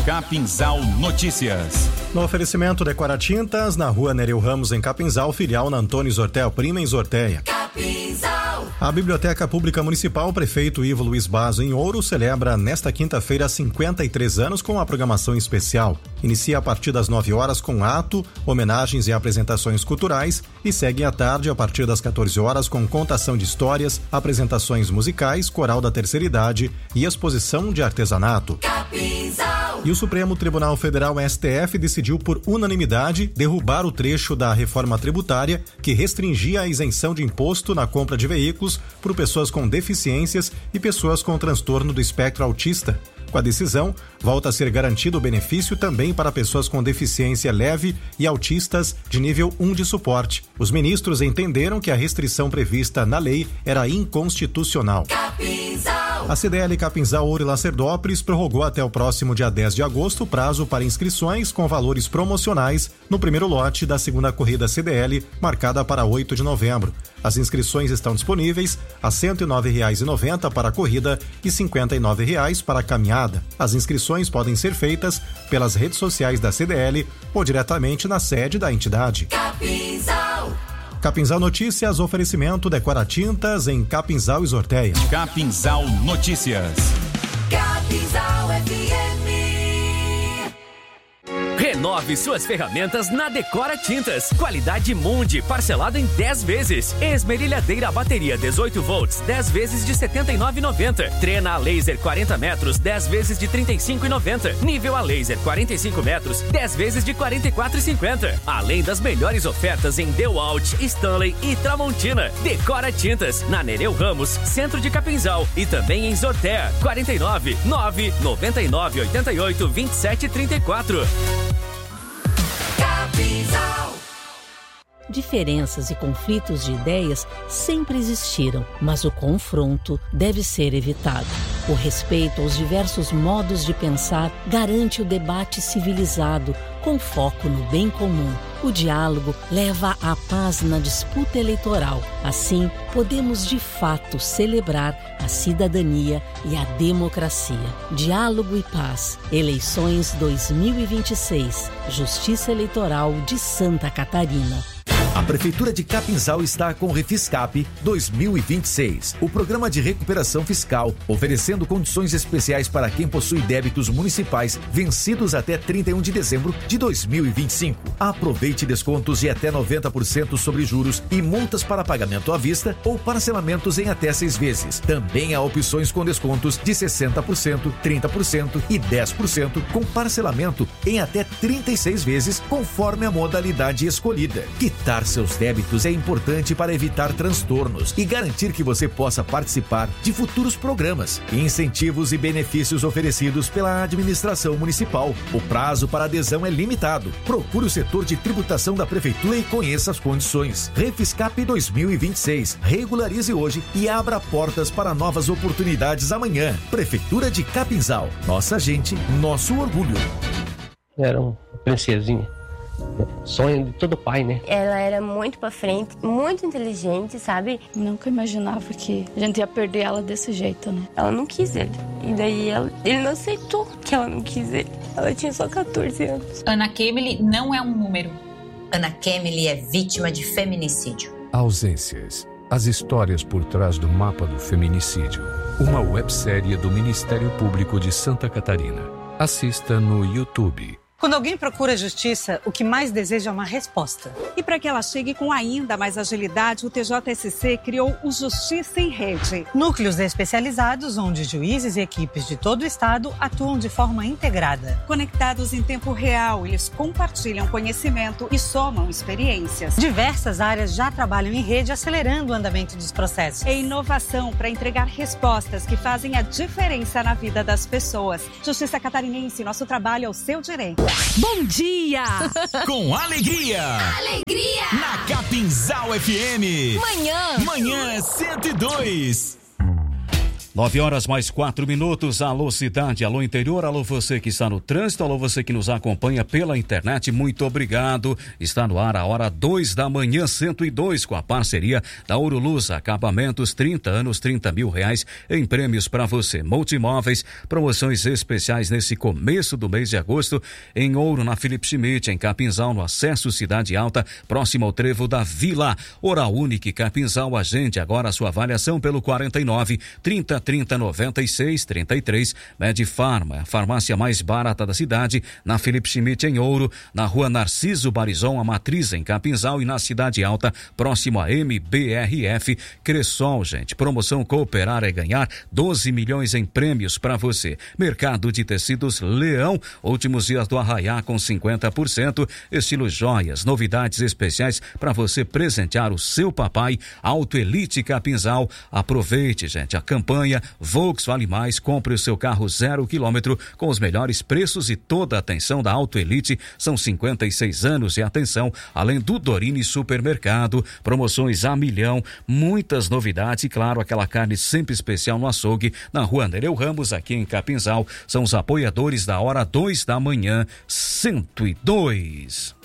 Capinzal Notícias. No oferecimento Decora Tintas, na rua Nereu Ramos, em Capinzal, filial na Antônio Zortea Prima, em Zorteia. Capinzal. A Biblioteca Pública Municipal Prefeito Ivo Luiz Basso, em Ouro, celebra nesta quinta-feira 53 anos com uma programação especial. Inicia a partir das 9 horas com ato, homenagens e apresentações culturais e segue à tarde a partir das 14 horas com contação de histórias, apresentações musicais, coral da terceira idade e exposição de artesanato. Capinzal. E o Supremo Tribunal Federal STF decidiu por unanimidade derrubar o trecho da reforma tributária que restringia a isenção de imposto na compra de veículos por pessoas com deficiências e pessoas com transtorno do espectro autista. Com a decisão, volta a ser garantido o benefício também para pessoas com deficiência leve e autistas de nível 1 de suporte. Os ministros entenderam que a restrição prevista na lei era inconstitucional. Capinzal. A CDL Capinzal Ouro e Lacerdópolis prorrogou até o próximo dia 10 de agosto o prazo para inscrições com valores promocionais no primeiro lote da segunda corrida CDL, marcada para 8 de novembro. As inscrições estão disponíveis a R$ 109,90 para a corrida e R$ 59,00 para a caminhada. As inscrições podem ser feitas pelas redes sociais da CDL ou diretamente na sede da entidade. Capinzal. Capinzal Notícias, oferecimento Decora Tintas em Capinzal e Zorteia. Capinzal Notícias. Capinzal FM. Renove suas ferramentas na Decora Tintas. Qualidade Mundi, parcelado em 10 vezes. Esmerilhadeira bateria 18 volts, 10 vezes de R$ 79,90. Trena a laser 40 metros, 10 vezes de R$ 35,90. Nível a laser 45 metros, 10 vezes de R$ 44,50. Além das melhores ofertas em DeWalt, Stanley e Tramontina. Decora Tintas, na Nereu Ramos, centro de Capinzal e também em Zortea, 49 9 99 88 27 34. Capinzal. Diferenças e conflitos de ideias sempre existiram, mas o confronto deve ser evitado. O respeito aos diversos modos de pensar garante o debate civilizado, com foco no bem comum. O diálogo leva à paz na disputa eleitoral. Assim, podemos de fato celebrar a cidadania e a democracia. Diálogo e paz. Eleições 2026. Justiça Eleitoral de Santa Catarina. A Prefeitura de Capinzal está com o Refiscap 2026, o programa de recuperação fiscal, oferecendo condições especiais para quem possui débitos municipais vencidos até 31 de dezembro de 2025. Aproveite descontos de até 90% sobre juros e multas para pagamento à vista ou parcelamentos em até 6 vezes. Também há opções com descontos de 60%, 30% e 10% com parcelamento em até 36 vezes, conforme a modalidade escolhida. Quitar seus débitos é importante para evitar transtornos e garantir que você possa participar de futuros programas, incentivos e benefícios oferecidos pela administração municipal. O prazo para adesão é limitado. Procure o setor de tributação da Prefeitura e conheça as condições. Refiscap 2026. Regularize hoje e abra portas para novas oportunidades amanhã. Prefeitura de Capinzal. Nossa gente, nosso orgulho. Era uma princesinha. Sonho de todo pai, né? Ela era muito pra frente, muito inteligente, sabe? Nunca imaginava que a gente ia perder ela desse jeito, né? Ela não quis ele. E daí ele não aceitou que ela não quis ele. Ela tinha só 14 anos. Ana Kemily não é um número. Ana Kemily é vítima de feminicídio. Ausências. As histórias por trás do mapa do feminicídio. Uma websérie do Ministério Público de Santa Catarina. Assista no YouTube. Quando alguém procura justiça, o que mais deseja é uma resposta. E para que ela chegue com ainda mais agilidade, o TJSC criou o Justiça em Rede. Núcleos especializados onde juízes e equipes de todo o estado atuam de forma integrada. Conectados em tempo real, eles compartilham conhecimento e somam experiências. Diversas áreas já trabalham em rede, acelerando o andamento dos processos. É inovação para entregar respostas que fazem a diferença na vida das pessoas. Justiça Catarinense, nosso trabalho é o seu direito. Bom dia! Com alegria! Alegria! Na Capinzal FM. Manhã 102. 9h mais 4. Alô cidade, alô interior, alô você que está no trânsito, alô você que nos acompanha pela internet, muito obrigado. Está no ar a hora 2 da manhã 102 com a parceria da Ouro Luz, acabamentos, 30 anos, 30 mil reais em prêmios para você. Multimóveis, promoções especiais nesse começo do mês de agosto em Ouro, na Felipe Schmidt, em Capinzal, no acesso Cidade Alta, próximo ao Trevo da Vila. Oral Unique Capinzal, agende agora a sua avaliação pelo 49 30 30 96 33. Medifarma, a farmácia mais barata da cidade, na Felipe Schmidt em Ouro, na rua Narciso Barizon, a Matriz em Capinzal e na Cidade Alta, próximo a MBRF. Cressol, gente, promoção Cooperar é Ganhar, 12 milhões em prêmios para você. Mercado de Tecidos Leão, últimos dias do Arraiá com 50%, estilo joias, novidades especiais para você presentear o seu papai. Auto Elite Capinzal, aproveite, gente, a campanha Volks Vale Mais, compre o seu carro 0 km com os melhores preços e toda a atenção da Auto Elite. São 56 anos e atenção, além do Dorini Supermercado, promoções a milhão, muitas novidades e claro, aquela carne sempre especial no açougue, na rua Nereu Ramos, aqui em Capinzal. São os apoiadores da hora 2 da manhã 102.